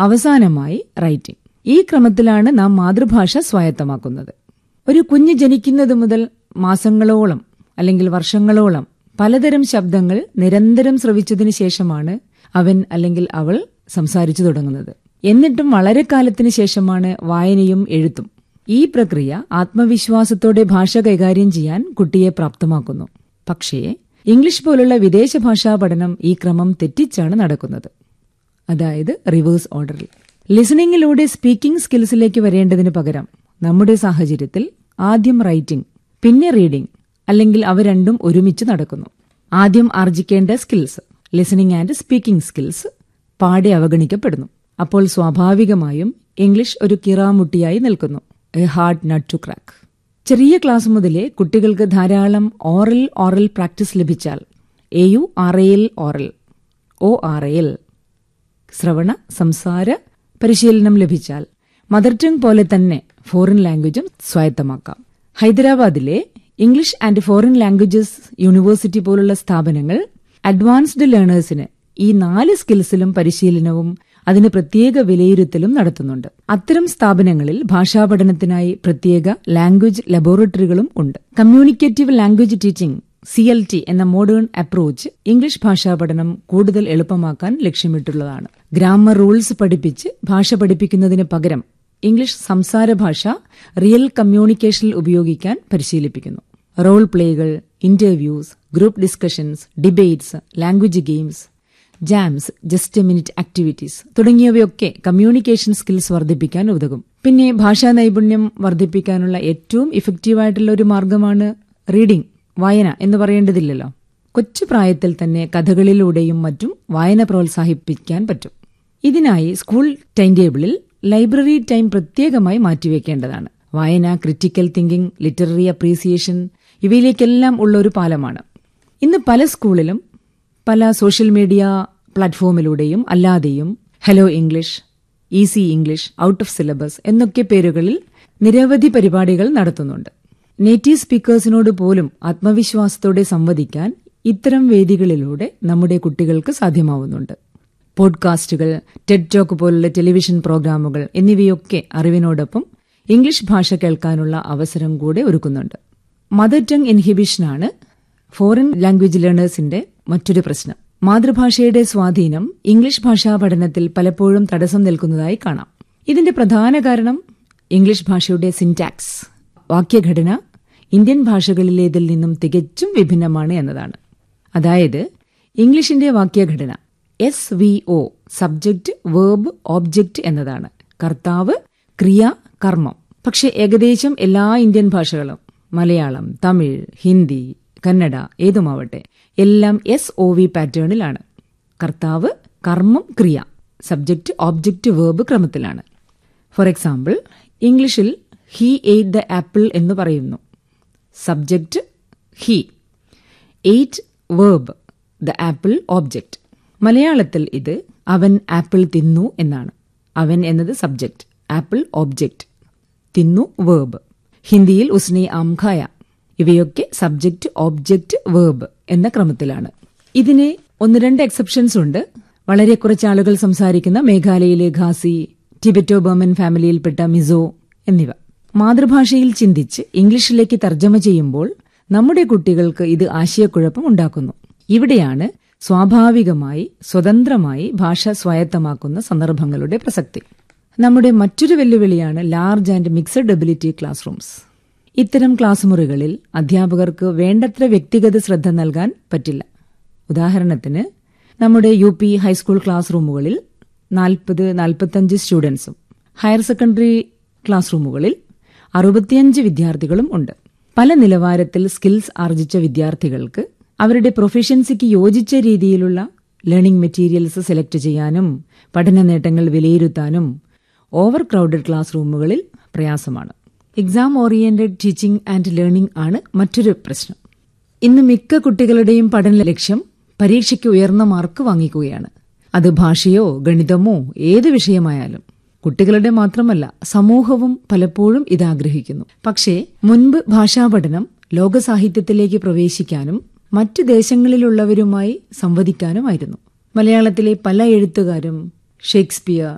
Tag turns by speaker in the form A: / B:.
A: അവസാനമായി റൈറ്റിംഗ്. ഈ ക്രമത്തിലാണ് നാം മാതൃഭാഷ സ്വായത്തമാക്കുന്നത്. ഒരു കുഞ്ഞ് ജനിക്കുന്നത് മുതൽ മാസങ്ങളോളം അല്ലെങ്കിൽ വർഷങ്ങളോളം പലതരം ശബ്ദങ്ങൾ നിരന്തരം ശ്രവിച്ചതിനു ശേഷമാണ് അവൻ അല്ലെങ്കിൽ അവൾ സംസാരിച്ചു തുടങ്ങുന്നത്. എന്നിട്ടും വളരെ കാലത്തിന് ശേഷമാണ് വായനയും എഴുത്തും. ഈ പ്രക്രിയ ആത്മവിശ്വാസത്തോടെ ഭാഷ കൈകാര്യം ചെയ്യാൻ കുട്ടിയെ പ്രാപ്തമാക്കുന്നു. പക്ഷേ ഇംഗ്ലീഷ് പോലുള്ള വിദേശ ഭാഷാ പഠനം ഈ ക്രമം തെറ്റിച്ചാണ് നടക്കുന്നത്. അതായത് റിവേഴ്സ് ഓർഡറിൽ. ലിസണിംഗിലൂടെ സ്പീക്കിംഗ് സ്കിൽസിലേക്ക് വരേണ്ടതിന് പകരം നമ്മുടെ സാഹചര്യത്തിൽ ആദ്യം റൈറ്റിംഗ്, പിന്നെ റീഡിംഗ്, അല്ലെങ്കിൽ അവ രണ്ടും ഒരുമിച്ച് നടക്കുന്നു. ആദ്യം ആർജിക്കേണ്ട skills, listening and speaking skills, പാടെ അവഗണിക്കപ്പെടുന്നു. അപ്പോൾ സ്വാഭാവികമായും ഇംഗ്ലീഷ് ഒരു കിറാമുട്ടിയായി നിൽക്കുന്നു. A hard nut to crack. ചെറിയ ക്ലാസ് മുതലേ കുട്ടികൾക്ക് ധാരാളം ഓറൽ പ്രാക്ടീസ് ലഭിച്ചാൽ, AURAL ഓറൽ, ORAL ശ്രവണ സംസാര പരിശീലനം ലഭിച്ചാൽ മദർ ടങ് പോലെ തന്നെ ഫോറിൻ ലാംഗ്വേജും സ്വായത്തമാക്കാം. ഹൈദരാബാദിലെ English and foreign languages university പോലുള്ള സ്ഥാപനങ്ങൾ അഡ്വാൻസ്ഡ് ലേണേഴ്സിന് ഈ 4 സ്കിൽസിലും പരിശീലനവും അതിന് പ്രത്യേക വിലയിരുത്തലും നടത്തുന്നുണ്ട്. അത്തരം സ്ഥാപനങ്ങളിൽ ഭാഷാ പഠനത്തിനായി പ്രത്യേക ലാംഗ്വേജ് ലബോറട്ടറികളും ഉണ്ട്. കമ്മ്യൂണിക്കേറ്റീവ് ലാംഗ്വേജ് ടീച്ചിംഗ് CLT എന്ന മോഡേൺ അപ്രോച്ച് ഇംഗ്ലീഷ് ഭാഷാ പഠനം കൂടുതൽ എളുപ്പമാക്കാൻ ലക്ഷ്യമിട്ടുള്ളതാണ്. ഗ്രാമർ റൂൾസ് പഠിപ്പിച്ച് ഭാഷ പഠിപ്പിക്കുന്നതിന് പകരം ഇംഗ്ലീഷ് സംസാര ഭാഷ റിയൽ കമ്മ്യൂണിക്കേഷനിൽ ഉപയോഗിക്കാൻ പരിശീലിപ്പിക്കുന്നു. Role പ്ലേകൾ, interviews, group discussions, debates, language games, jambs, just A minute activities തുടങ്ങിയവയൊക്കെ കമ്മ്യൂണിക്കേഷൻ സ്കിൽസ് വർദ്ധിപ്പിക്കാൻ ഉതകും. പിന്നെ ഭാഷാ നൈപുണ്യം വർദ്ധിപ്പിക്കാനുള്ള ഏറ്റവും ഇഫക്റ്റീവായിട്ടുള്ള ഒരു മാർഗമാണ് റീഡിംഗ്, വായന എന്ന് പറയേണ്ടതില്ലല്ലോ. കൊച്ചു പ്രായത്തിൽ തന്നെ കഥകളിലൂടെയും മറ്റും വായന പ്രോത്സാഹിപ്പിക്കാൻ പറ്റും. ഇതിനായി സ്കൂൾ ടൈം ടേബിളിൽ ലൈബ്രറി ടൈം പ്രത്യേകമായി മാറ്റിവെക്കേണ്ടതാണ്. വായന, ക്രിറ്റിക്കൽ തിങ്കിംഗ്, ലിറ്റററി അപ്രീസിയേഷൻ ഇവയിലേക്കെല്ലാം ഉള്ള ഒരു പാലമാണ്. ഇന്ന് പല സ്കൂളിലും പല സോഷ്യൽ മീഡിയ പ്ലാറ്റ്ഫോമിലൂടെയും അല്ലാതെയും hello English, easy English, out of syllabus എന്നൊക്കെ പേരുകളിൽ നിരവധി പരിപാടികൾ നടത്തുന്നുണ്ട്. നേറ്റീവ് സ്പീക്കേഴ്സിനോട് പോലും ആത്മവിശ്വാസത്തോടെ സംവദിക്കാൻ ഇത്തരം വേദികളിലൂടെ നമ്മുടെ കുട്ടികൾക്ക് സാധ്യമാവുന്നുണ്ട്. പോഡ്കാസ്റ്റുകൾ, ടെഡ് ടോക്ക് പോലുള്ള ടെലിവിഷൻ പ്രോഗ്രാമുകൾ എന്നിവയൊക്കെ അറിവിനോടൊപ്പം ഇംഗ്ലീഷ് ഭാഷ കേൾക്കാനുള്ള അവസരം കൂടെ ഒരുക്കുന്നുണ്ട്. മദർ ടങ് ഇൻഹിബിഷനാണ് ഫോറിൻ ലാംഗ്വേജ് ലേണേഴ്സിന്റെ മറ്റൊരു പ്രശ്നം. മാതൃഭാഷയുടെ സ്വാധീനം ഇംഗ്ലീഷ് ഭാഷാ പഠനത്തിൽ പലപ്പോഴും തടസ്സം നിൽക്കുന്നതായി കാണാം. ഇതിന്റെ പ്രധാന കാരണം ഇംഗ്ലീഷ് ഭാഷയുടെ സിന്റാക്സ്, വാക്യഘടന ഇന്ത്യൻ ഭാഷകളിലേതിൽ നിന്നും തികച്ചും വിഭിന്നമാണ് എന്നതാണ്. അതായത് ഇംഗ്ലീഷിന്റെ വാക്യഘടന SVO, സബ്ജക്റ്റ്, വേർബ്, ഓബ്ജക്റ്റ് എന്നതാണ്. കർത്താവ്, ക്രിയ, കർമ്മം. പക്ഷെ ഏകദേശം എല്ലാ ഇന്ത്യൻ ഭാഷകളും, മലയാളം, തമിഴ്, ഹിന്ദി, കന്നഡ ഏതുമാവട്ടെ, എല്ലാം SOV പാറ്റേണിലാണ്. കർത്താവ്, കർമ്മം, ക്രിയ, സബ്ജക്റ്റ്, ഓബ്ജക്റ്റ്, വേർബ് ക്രമത്തിലാണ്. ഫോർ എക്സാമ്പിൾ, ഇംഗ്ലീഷിൽ ഹി എയ്റ്റ് ദ ആപ്പിൾ എന്ന് പറയുന്നു. Subject he, eight verb, the apple object. മലയാളത്തിൽ ഇത് അവൻ ആപ്പിൾ തിന്നു എന്നാണ്. അവൻ എന്നത് സബ്ജക്റ്റ്, ആപ്പിൾ ഓബ്ജക്റ്റ്, തിന്നു വേർബ്. ഹിന്ദിയിൽ ഉസ്നെ ആം ഖായ. ഇവയൊക്കെ സബ്ജക്റ്റ്, ഓബ്ജക്റ്റ്, വേർബ് എന്ന ക്രമത്തിലാണ്. ഇതിന് 1-2 എക്സെപ്ഷൻസ് ഉണ്ട്. വളരെ കുറച്ച് ആളുകൾ സംസാരിക്കുന്ന മേഘാലയയിലെ ഖാസി, ടിബറ്റോ ബർമൻ ഫാമിലിയിൽപ്പെട്ട മിസോ എന്നിവ. മാതൃഭാഷയിൽ ചിന്തിച്ച് ഇംഗ്ലീഷിലേക്ക് തർജ്ജമ ചെയ്യുമ്പോൾ നമ്മുടെ കുട്ടികൾക്ക് ഇത് ആശയക്കുഴപ്പം ഉണ്ടാക്കുന്നു. ഇവിടെയാണ് സ്വാഭാവികമായി സ്വതന്ത്രമായി ഭാഷ സ്വായത്തമാക്കുന്ന സന്ദർഭങ്ങളുടെ പ്രസക്തി. നമ്മുടെ മറ്റൊരു വെല്ലുവിളിയാണ് large and mixed ability class rooms. ഇത്തരം ക്ലാസ് മുറികളിൽ അധ്യാപകർക്ക് വേണ്ടത്ര വ്യക്തിഗത ശ്രദ്ധ നൽകാൻ പറ്റില്ല. ഉദാഹരണത്തിന് നമ്മുടെ UP high school class റൂമുകളിൽ 40-45 സ്റ്റുഡൻസും higher secondary class റൂമുകളിൽ 65 വിദ്യാർത്ഥികളും ഉണ്ട്. പല നിലവാരത്തിൽ സ്കിൽസ് ആർജിച്ച വിദ്യാർത്ഥികൾക്ക് അവരുടെ പ്രൊഫഷൻസിക്ക് യോജിച്ച രീതിയിലുള്ള ലേണിംഗ് മെറ്റീരിയൽസ് സെലക്ട് ചെയ്യാനും പഠന നേട്ടങ്ങൾ വിലയിരുത്താനും ഓവർ ക്രൗഡഡ് ക്ലാസ് റൂമുകളിൽ പ്രയാസമാണ്. Exam oriented teaching and learning ആണ് മറ്റൊരു പ്രശ്നം. ഇന്ന് മിക്ക കുട്ടികളുടെയും പഠന ലക്ഷ്യം പരീക്ഷയ്ക്ക് ഉയർന്ന മാർക്ക് വാങ്ങിക്കുകയാണ്. അത് ഭാഷയോ ഗണിതമോ ഏത് വിഷയമായാലും. കുട്ടികളുടെ മാത്രമല്ല, സമൂഹവും പലപ്പോഴും ഇതാഗ്രഹിക്കുന്നു. പക്ഷേ മുൻപ് ഭാഷാപഠനം ലോകസാഹിത്യത്തിലേക്ക് പ്രവേശിക്കാനും മറ്റു ദേശങ്ങളിലുള്ളവരുമായി സംവദിക്കാനുമായിരുന്നു. മലയാളത്തിലെ പല എഴുത്തുകാരും ഷേക്സ്പിയർ,